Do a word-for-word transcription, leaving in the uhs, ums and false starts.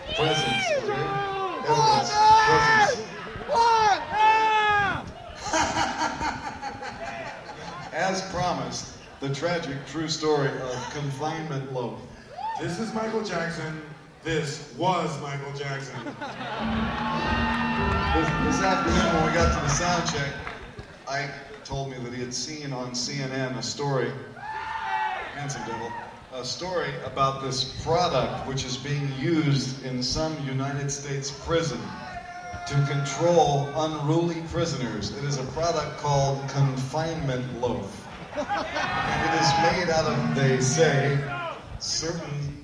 Presents, okay? Evidence. Presents. As promised, the tragic true story of confinement loaf. This is Michael Jackson. This was Michael Jackson. This, this afternoon when we got to the sound check, Ike told me that he had seen on C N N a story, handsome devil, a story about this product which is being used in some United States prison to control unruly prisoners. It is a product called confinement loaf. And it is made out of, they say, certain